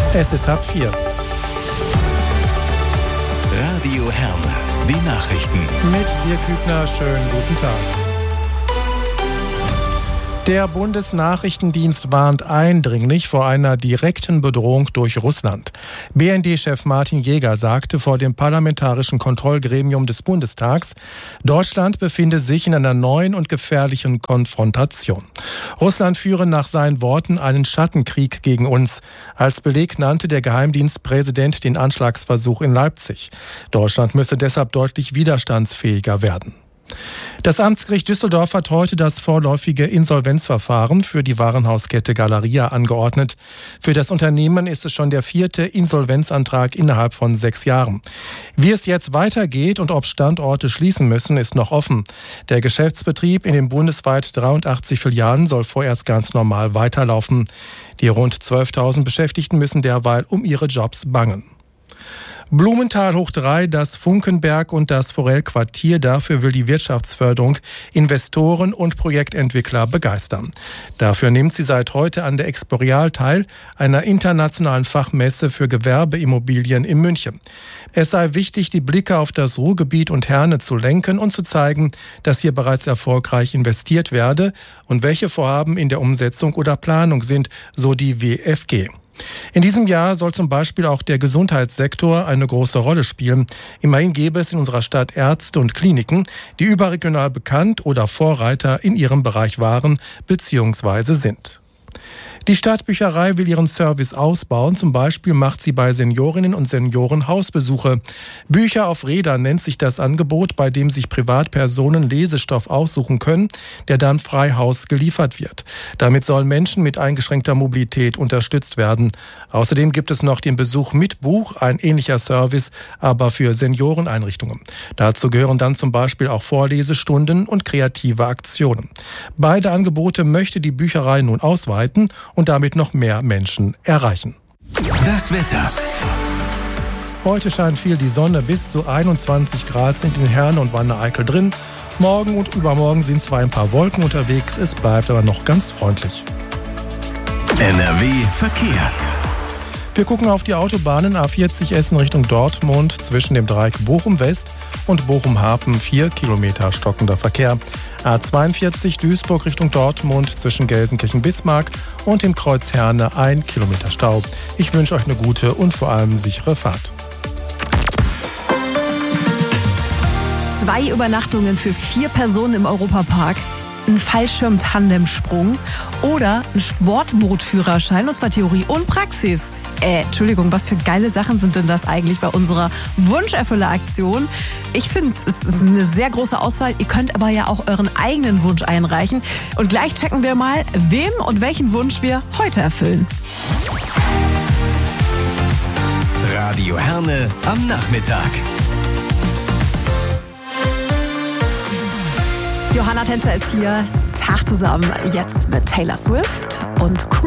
Es ist 3:30. Radio Herne, die Nachrichten. Mit Dirk Hübner, schönen guten Tag. Der Bundesnachrichtendienst warnt eindringlich vor einer direkten Bedrohung durch Russland. BND-Chef Martin Jäger sagte vor dem Parlamentarischen Kontrollgremium des Bundestags, Deutschland befinde sich in einer neuen und gefährlichen Konfrontation. Russland führe nach seinen Worten einen Schattenkrieg gegen uns. Als Beleg nannte der Geheimdienstpräsident den Anschlagsversuch in Leipzig. Deutschland müsse deshalb deutlich widerstandsfähiger werden. Das Amtsgericht Düsseldorf hat heute das vorläufige Insolvenzverfahren für die Warenhauskette Galeria angeordnet. Für das Unternehmen ist es schon der 4. Insolvenzantrag innerhalb von 6 Jahren. Wie es jetzt weitergeht und ob Standorte schließen müssen, ist noch offen. Der Geschäftsbetrieb in den bundesweit 83 Filialen soll vorerst ganz normal weiterlaufen. Die rund 12.000 Beschäftigten müssen derweil um ihre Jobs bangen. Blumenthal hoch 3, das Funkenberg und das Forellquartier. Dafür will die Wirtschaftsförderung Investoren und Projektentwickler begeistern. Dafür nimmt sie seit heute an der Exporeal teil, einer internationalen Fachmesse für Gewerbeimmobilien in München. Es sei wichtig, die Blicke auf das Ruhrgebiet und Herne zu lenken und zu zeigen, dass hier bereits erfolgreich investiert werde und welche Vorhaben in der Umsetzung oder Planung sind, so die WFG. In diesem Jahr soll zum Beispiel auch der Gesundheitssektor eine große Rolle spielen. Immerhin gäbe es in unserer Stadt Ärzte und Kliniken, die überregional bekannt oder Vorreiter in ihrem Bereich waren bzw. sind. Die Stadtbücherei will ihren Service ausbauen. Zum Beispiel macht sie bei Seniorinnen und Senioren Hausbesuche. Bücher auf Rädern nennt sich das Angebot, bei dem sich Privatpersonen Lesestoff aussuchen können, der dann frei Haus geliefert wird. Damit sollen Menschen mit eingeschränkter Mobilität unterstützt werden. Außerdem gibt es noch den Besuch mit Buch, ein ähnlicher Service, aber für Senioreneinrichtungen. Dazu gehören dann zum Beispiel auch Vorlesestunden und kreative Aktionen. Beide Angebote möchte die Bücherei nun ausweiten und damit noch mehr Menschen erreichen. Das Wetter. Heute scheint viel die Sonne, bis zu 21 Grad sind in Herne und Wanne-Eickel drin. Morgen und übermorgen sind zwar ein paar Wolken unterwegs, es bleibt aber noch ganz freundlich. NRW Verkehr. Wir gucken auf die Autobahnen. A40 Essen Richtung Dortmund zwischen dem Dreieck Bochum-West und Bochum-Hapen 4 Kilometer stockender Verkehr. A42 Duisburg Richtung Dortmund zwischen Gelsenkirchen-Bismarck und dem Kreuz Herne 1 Kilometer Stau. Ich wünsche euch eine gute und vor allem sichere Fahrt. 2 Übernachtungen für 4 Personen im Europapark, ein Fallschirm-Tandemsprung oder ein Sportbootführerschein, und zwar Theorie und Praxis. Entschuldigung, was für geile Sachen sind denn das eigentlich bei unserer Wunscherfüller-Aktion? Ich finde, es ist eine sehr große Auswahl. Ihr könnt aber ja auch euren eigenen Wunsch einreichen. Und gleich checken wir mal, wem und welchen Wunsch wir heute erfüllen. Radio Herne am Nachmittag. Johanna Tänzer ist hier. Tag zusammen jetzt mit Taylor Swift und